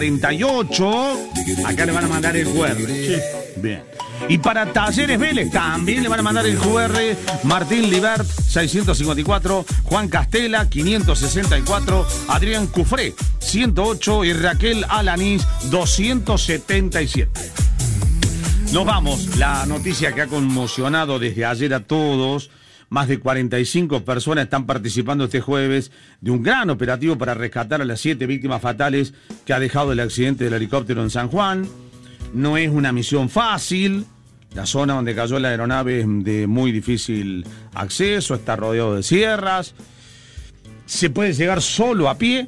38. Acá le van a mandar el QR. Sí. Bien. Y para Talleres Vélez también le van a mandar el QR. Martín Libert, 654. Juan Castela, 564. Adrián Cufré, 108. Y Raquel Alanís, 277. Nos vamos. La noticia que ha conmocionado desde ayer a todos. Más de 45 personas están participando este jueves de un gran operativo para rescatar a las 7 víctimas fatales que ha dejado el accidente del helicóptero en San Juan. No es una misión fácil. La zona donde cayó la aeronave es de muy difícil acceso, está rodeado de sierras. Se puede llegar solo a pie.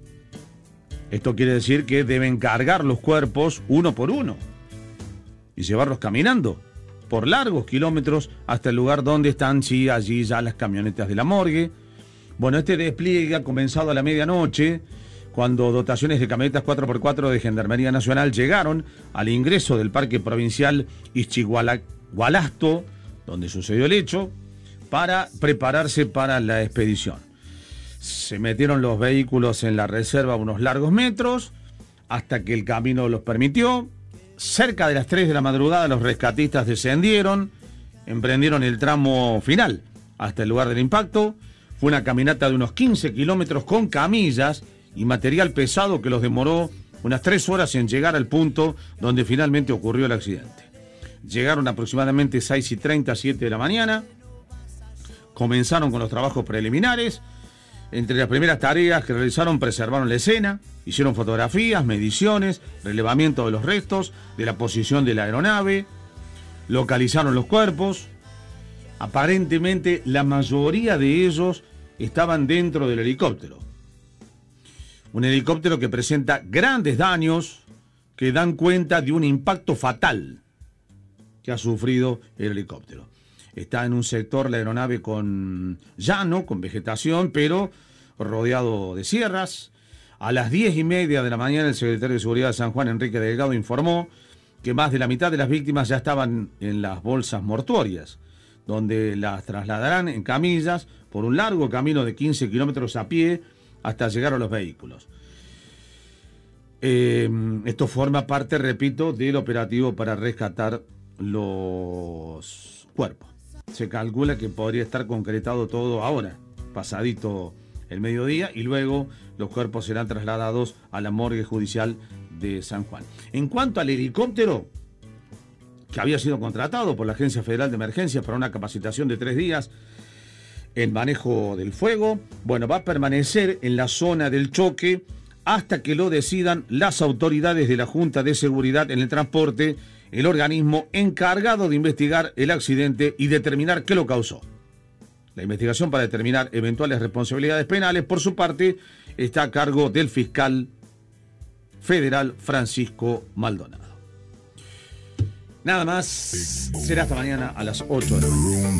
Esto quiere decir que deben cargar los cuerpos uno por uno y llevarlos caminando por largos kilómetros hasta el lugar donde están, sí, allí ya las camionetas de la morgue. Bueno, este despliegue ha comenzado a la medianoche, cuando dotaciones de camionetas 4x4 de Gendarmería Nacional llegaron al ingreso del Parque Provincial Ixchigualasto, donde sucedió el hecho, para prepararse para la expedición. Se metieron los vehículos en la reserva unos largos metros, hasta que el camino los permitió. Cerca de las 3 de la madrugada los rescatistas descendieron, emprendieron el tramo final hasta el lugar del impacto. Fue una caminata de unos 15 kilómetros con camillas y material pesado que los demoró unas 3 horas en llegar al punto donde finalmente ocurrió el accidente. Llegaron aproximadamente 6:30, 7 de la mañana. Comenzaron con los trabajos preliminares. Entre las primeras tareas que realizaron, preservaron la escena, hicieron fotografías, mediciones, relevamiento de los restos, de la posición de la aeronave, localizaron los cuerpos. Aparentemente la mayoría de ellos estaban dentro del helicóptero. Un helicóptero que presenta grandes daños que dan cuenta de un impacto fatal que ha sufrido el helicóptero. Está en un sector la aeronave con llano, con vegetación, pero rodeado de sierras. A las 10:30 de la mañana, el secretario de Seguridad de San Juan, Enrique Delgado, informó que más de la mitad de las víctimas ya estaban en las bolsas mortuorias, donde las trasladarán en camillas por un largo camino de 15 kilómetros a pie hasta llegar a los vehículos. Esto forma parte, repito, del operativo para rescatar los cuerpos. Se calcula que podría estar concretado todo ahora, pasadito el mediodía, y luego los cuerpos serán trasladados a la morgue judicial de San Juan. En cuanto al helicóptero, que había sido contratado por la Agencia Federal de Emergencias para una capacitación de 3 días en manejo del fuego, bueno, va a permanecer en la zona del choque hasta que lo decidan las autoridades de la Junta de Seguridad en el Transporte, el organismo encargado de investigar el accidente y determinar qué lo causó. La investigación para determinar eventuales responsabilidades penales, por su parte, está a cargo del fiscal federal Francisco Maldonado. Nada más, será hasta mañana a las 8 de la mañana.